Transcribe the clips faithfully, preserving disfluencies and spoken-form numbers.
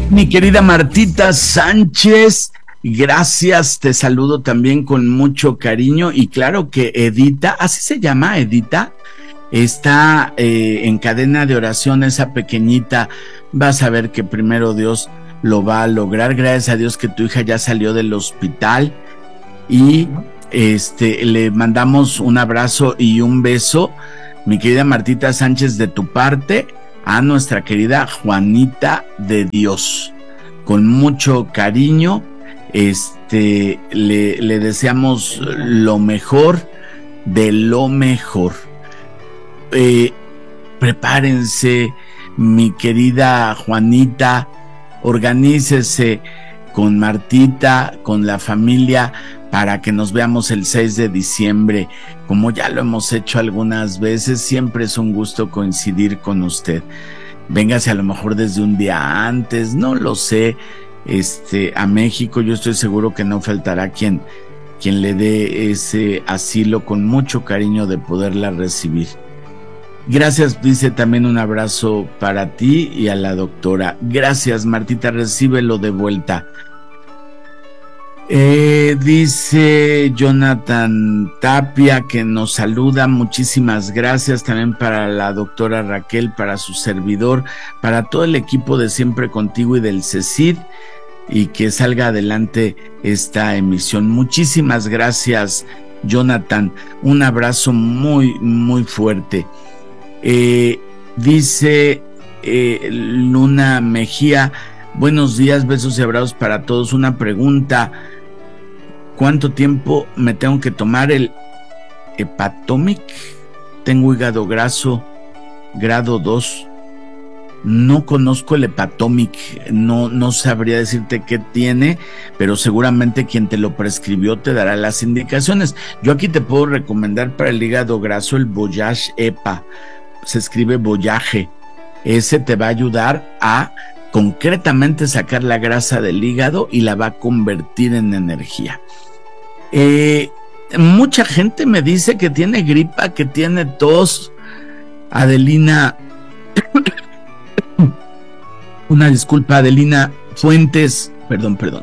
Mi querida Martita Sánchez, gracias, te saludo también con mucho cariño. Y claro que Edita, así se llama, Edita, está eh, en cadena de oración, esa pequeñita. Vas a ver que primero Dios lo va a lograr. Gracias a Dios que tu hija ya salió del hospital y este le mandamos un abrazo y un beso, mi querida Martita Sánchez, de tu parte a nuestra querida Juanita de Dios. Con mucho cariño, este le, le deseamos lo mejor de lo mejor. Eh, prepárense, mi querida Juanita, organícese con Martita, con la familia, para que nos veamos el seis de diciembre. Como ya lo hemos hecho algunas veces, siempre es un gusto coincidir con usted. Véngase a lo mejor desde un día antes, no lo sé, este, a México. Yo estoy seguro que no faltará quien, quien le dé ese asilo con mucho cariño de poderla recibir. Gracias, dice también un abrazo para ti y a la doctora. Gracias, Martita, recíbelo de vuelta. Eh, dice Jonathan Tapia que nos saluda, muchísimas gracias también para la doctora Raquel, para su servidor, para todo el equipo de Siempre Contigo y del CECID, y que salga adelante esta emisión. Muchísimas gracias, Jonathan, un abrazo muy muy fuerte. Eh, dice eh, Luna Mejía, buenos días, besos y abrazos para todos. Una pregunta: ¿cuánto tiempo me tengo que tomar el Hepatomic? Tengo hígado graso, grado dos. No conozco el Hepatomic, no, no sabría decirte qué tiene, pero seguramente quien te lo prescribió te dará las indicaciones. Yo aquí te puedo recomendar para el hígado graso el Voyage Epa, se escribe Voyage. Ese te va a ayudar a concretamente sacar la grasa del hígado y la va a convertir en energía. Eh, mucha gente me dice que tiene gripa, que tiene tos. Adelina, una disculpa, Adelina Fuentes, perdón, perdón.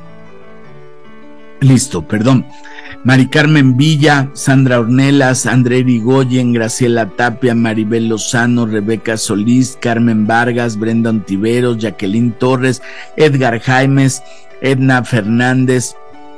Listo, perdón. Mari Carmen Villa, Sandra Ornelas, André Irigoyen, Graciela Tapia, Maribel Lozano, Rebeca Solís, Carmen Vargas, Brenda Ontiveros, Jacqueline Torres, Edgar Jaimes, Edna Fernández.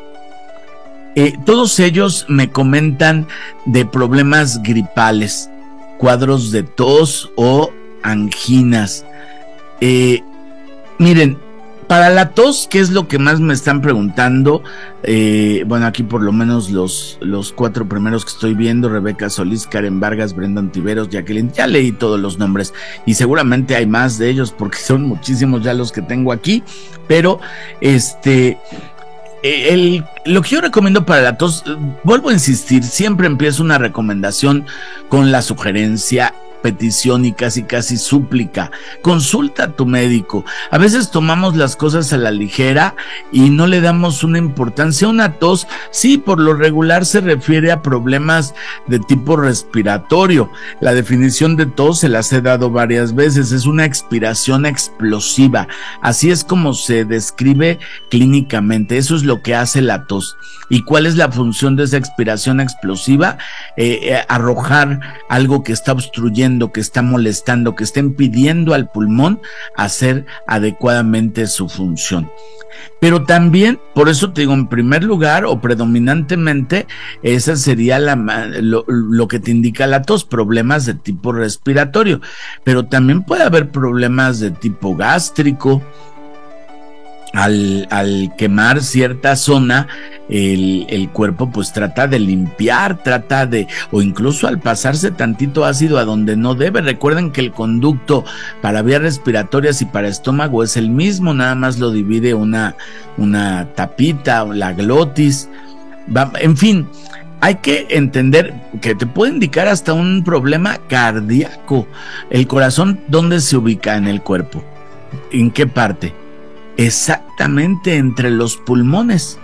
Eh, todos ellos me comentan de problemas gripales, cuadros de tos o anginas. Eh, miren, para la tos, ¿qué es lo que más me están preguntando? Eh, bueno, aquí por lo menos los, los cuatro primeros que estoy viendo: Rebeca Solís, Karen Vargas, Brenda Ontiveros, Jacqueline. Ya leí todos los nombres y seguramente hay más de ellos porque son muchísimos ya los que tengo aquí, pero este... El, lo que yo recomiendo para la tos, vuelvo a insistir, siempre empiezo una recomendación con la sugerencia, petición y casi casi súplica: consulta a tu médico. A veces tomamos las cosas a la ligera y no le damos una importancia. Una tos, sí, por lo regular se refiere a problemas de tipo respiratorio. La definición de tos se las he dado varias veces: es una expiración explosiva. Así es como se describe clínicamente. Eso es lo que hace la tos. ¿Y cuál es la función de esa expiración explosiva? Eh, eh, arrojar algo que está obstruyendo, que está molestando, que está impidiendo al pulmón hacer adecuadamente su función. Pero también, por eso te digo, en primer lugar o predominantemente, esa sería la, lo, lo que te indica la tos, problemas de tipo respiratorio. Pero también puede haber problemas de tipo gástrico. Al, al quemar cierta zona, el, el cuerpo pues trata de limpiar, trata de, o incluso al pasarse tantito ácido a donde no debe. Recuerden que el conducto para vías respiratorias y para estómago es el mismo, nada más lo divide una, una tapita o la glotis. Va, en fin, hay que entender que te puede indicar hasta un problema cardíaco. El corazón, ¿dónde se ubica en el cuerpo? ¿En qué parte? Exactamente entre los pulmones.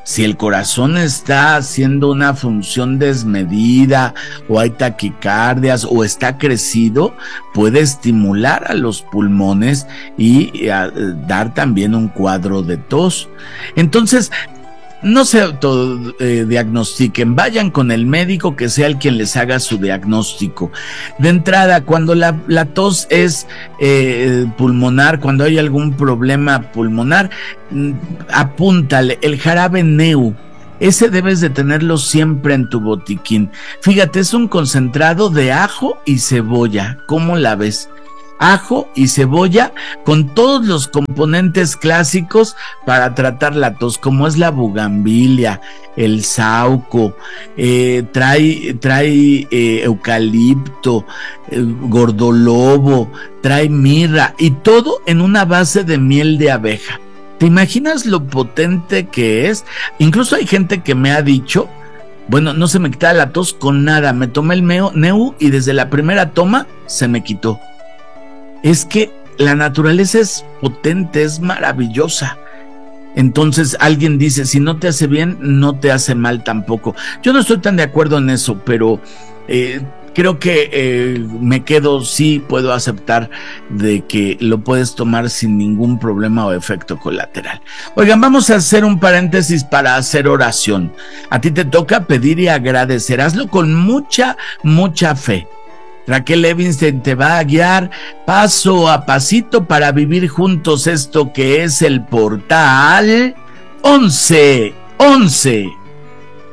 Si el corazón está haciendo una función desmedida o hay taquicardias o está crecido, puede estimular a los pulmones y a, dar también un cuadro de tos. Entonces, no se autodiagnostiquen, eh, vayan con el médico, que sea el quien les haga su diagnóstico. De entrada, cuando la, la tos es eh, pulmonar, cuando hay algún problema pulmonar, apúntale el jarabe Neu. Ese debes de tenerlo siempre en tu botiquín. Fíjate, es un concentrado de ajo y cebolla. ¿Cómo la ves? Ajo y cebolla con todos los componentes clásicos para tratar la tos, como es la bugambilia, el sauco, eh, trae, trae eh, eucalipto, eh, gordolobo, trae mirra y todo en una base de miel de abeja. ¿Te imaginas lo potente que es? Incluso hay gente que me ha dicho, bueno, no se me quitaba la tos con nada, me tomé el meo, Neu y desde la primera toma se me quitó. Es que la naturaleza es potente, es maravillosa. Entonces alguien dice, si no te hace bien, no te hace mal tampoco. Yo no estoy tan de acuerdo en eso, pero eh, creo que eh, me quedo, sí puedo aceptar de que lo puedes tomar sin ningún problema o efecto colateral. Oigan, vamos a hacer un paréntesis para hacer oración. A ti te toca pedir y agradecer. Hazlo con mucha, mucha fe. Raquel Levinstein te va a guiar paso a pasito para vivir juntos esto que es el portal once once.